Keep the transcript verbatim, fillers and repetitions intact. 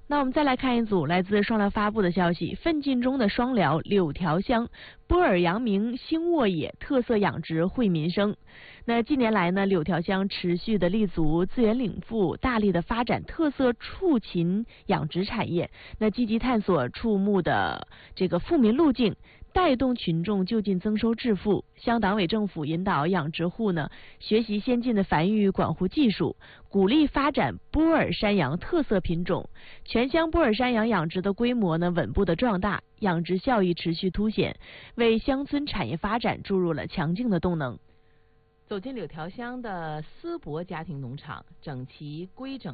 那我们再来看一组来自双疗发布的消息，奋进中的双疗柳条乡波尔阳明兴沃野特色养殖惠民生。那近年来呢，柳条乡持续的立足资源领富，大力的发展特色畜禽养殖产业，那积极探索畜牧的这个富民路径，带动群众就近增收致富。乡党委政府引导养殖户呢学习先进的繁育管护技术，鼓励发展波尔山羊特色品种。全乡波尔山羊养殖的规模呢稳步的壮大，养殖效益持续凸显，为乡村产业发展注入了强劲的动能。 走进柳条乡的思博家庭农场，整齐规整。